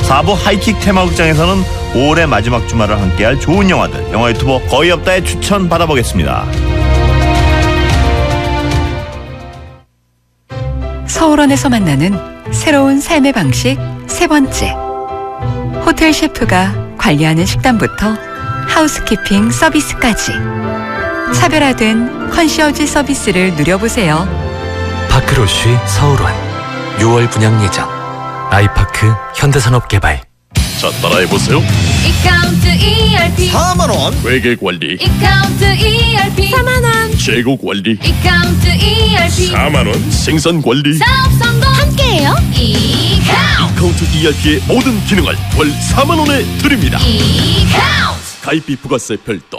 4부 하이킥 테마극장에서는 올해 마지막 주말을 함께할 좋은 영화들, 영화 유튜버 거의 없다의 추천 받아보겠습니다. 서울원에서 만나는 새로운 삶의 방식 세 번째. 호텔 셰프가 관리하는 식단부터 하우스키핑 서비스까지 차별화된 컨시어지 서비스를 누려보세요. 파크로쉬 서울원 6월 분양 예정. 아이파크 현대산업개발. 자, 따라해보세요. 이카운트 ERP 4만원 회계관리. 이카운트 ERP 4만원 재고관리. 이카운트 ERP 4만원 생산관리. 사업 성공 함께해요. 이카운트 ERP의 모든 기능을 월 4만원에 드립니다. 이카운트 가입비 부가세 별도.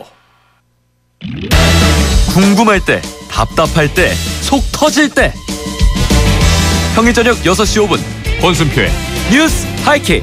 궁금할 때, 답답할 때, 속 터질 때. 평일 저녁 6시 5분 권순표의 뉴스 하이킥.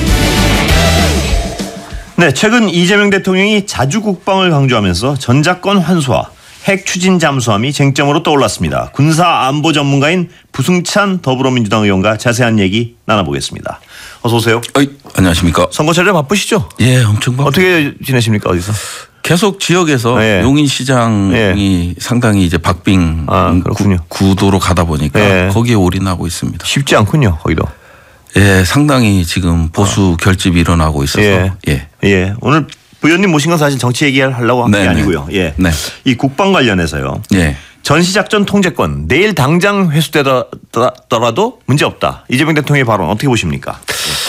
네, 최근 이재명 대통령이 자주 국방을 강조하면서 전작권 환수와 핵 추진 잠수함이 쟁점으로 떠올랐습니다. 군사 안보 전문가인 부승찬 더불어민주당 의원과 자세한 얘기 나눠보겠습니다. 어서 오세요. 안녕하십니까. 선거철에 바쁘시죠? 예, 엄청 바쁘. 어떻게 지내십니까, 어디서? 계속 지역에서 예. 용인시장이 예. 상당히 이제 박빙 그렇군요. 구도로 가다 보니까 예. 거기에 올인하고 있습니다. 쉽지 않군요, 거기도. 예, 상당히 지금 보수 결집이 일어나고 있어서. 예. 오늘 부위원님 모신 건 사실 정치 얘기하려고 한 게 네네. 아니고요. 예. 네. 이 국방 관련해서요. 예. 전시작전 통제권 내일 당장 회수되더라도 문제 없다. 이재명 대통령의 발언 어떻게 보십니까?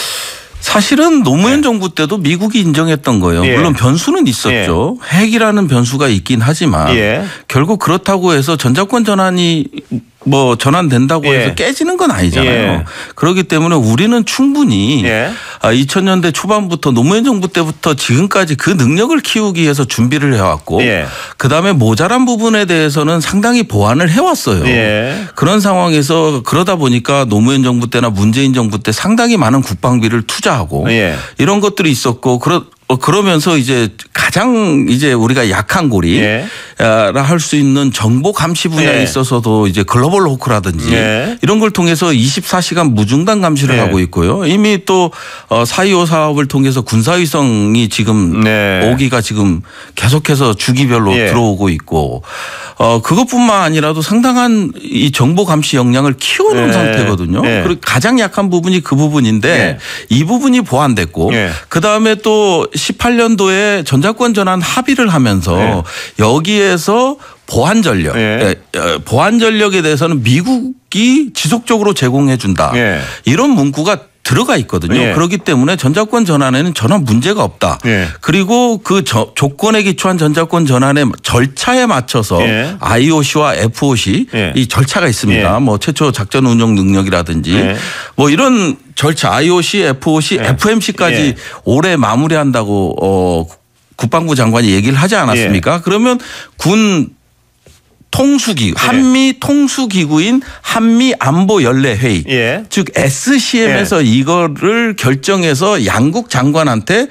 사실은 노무현 정부 때도 미국이 인정했던 거예요. 예. 물론 변수는 있었죠. 핵이라는 변수가 있긴 하지만 결국 그렇다고 해서 전자권 전환이 전환된다고 해서 깨지는 건 아니잖아요. 그렇기 때문에 우리는 충분히 2000년대 초반부터 노무현 정부 때부터 지금까지 그 능력을 키우기 위해서 준비를 해왔고 그다음에 모자란 부분에 대해서는 상당히 보완을 해왔어요. 그런 상황에서 그러다 보니까 노무현 정부 때나 문재인 정부 때 상당히 많은 국방비를 투자하고 이런 것들이 있었고 그러면서 이제 가장 이제 우리가 약한 고리라 할 수 있는 정보 감시 분야에 있어서도 이제 글로벌 호크라든지 이런 걸 통해서 24시간 무중단 감시를 하고 있고요. 이미 또 4.25 사업을 통해서 군사위성이 지금 5기가 지금 계속해서 주기별로 들어오고 있고 그것뿐만 아니라도 상당한 이 정보 감시 역량을 키워놓은 상태거든요. 그리고 가장 약한 부분이 그 부분인데 이 부분이 보완됐고 그다음에 또 18년도에 전자권 전환 합의를 하면서 여기에서 보안 전력, 보안 전력에 대해서는 미국이 지속적으로 제공해 준다. 이런 문구가 들어가 있거든요. 그렇기 때문에 전자권 전환에는 전혀 문제가 없다. 그리고 그 조건에 기초한 전자권 전환의 절차에 맞춰서 IOC와 FOC 이 절차가 있습니다. 최초 작전 운영 능력이라든지 이런 절차 IOC, FOC, FMC까지 올해 마무리한다고 국방부 장관이 얘기를 하지 않았습니까? 그러면 군 통수기구, 한미 통수기구인 한미안보연례회의 즉 SCM에서 이거를 결정해서 양국 장관한테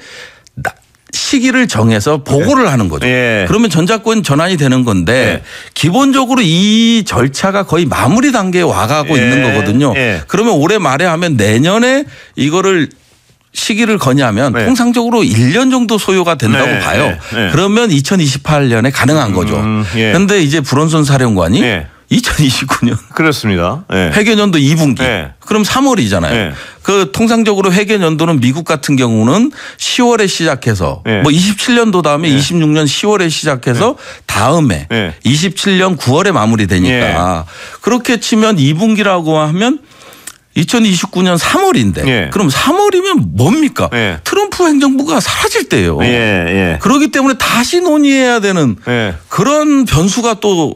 시기를 정해서 보고를 하는 거죠. 그러면 전자권 전환이 되는 건데 기본적으로 이 절차가 거의 마무리 단계에 와가고 있는 거거든요. 그러면 올해 말에 하면 내년에 이거를 시기를 거냐면 통상적으로 1년 정도 소요가 된다고 봐요. 그러면 2028년에 가능한 거죠. 그런데 이제 불원선 사령관이 2029년 그렇습니다. 회계년도 2분기 그럼 3월이잖아요. 그 통상적으로 회계년도는 미국 같은 경우는 10월에 시작해서 27년도 다음에 26년 10월에 시작해서 다음에 27년 9월에 마무리되니까 그렇게 치면 2분기라고 하면 2029년 3월인데 그럼 3월이면 뭡니까? 트럼프 행정부가 사라질 때예요. 그렇기 때문에 다시 논의해야 되는 그런 변수가 또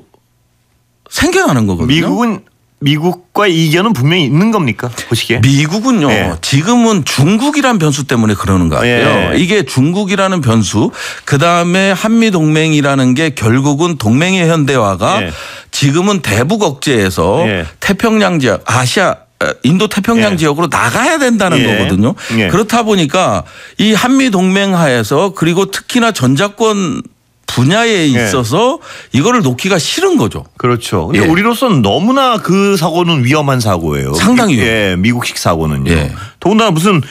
생겨나는 거거든요. 미국과 이견은 분명히 있는 겁니까? 보시기에? 미국은요. 지금은 중국이란 변수 때문에 그러는 것 같아요. 이게 중국이라는 변수 그다음에 한미동맹이라는 게 결국은 동맹의 현대화가 지금은 대북 억제에서 태평양 지역 아시아 인도 태평양 지역으로 나가야 된다는 거거든요. 그렇다 보니까 이 한미 동맹 하에서 그리고 특히나 전자권 분야에 있어서 이거를 놓기가 싫은 거죠. 그렇죠. 근데 우리로서는 너무나 그 사고는 위험한 사고예요. 상당히 위험. 미국식 사고는요. 더군다나 무슨